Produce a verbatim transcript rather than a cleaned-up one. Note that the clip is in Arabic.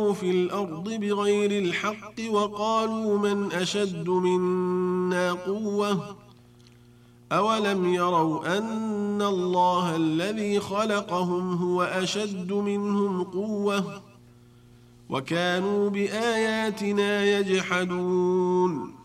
في الأرض بغير الحق وقالوا من أشد منا قوة أولم يروا أن الله الذي خلقهم هو أشد منهم قوة وكانوا بآياتنا يجحدون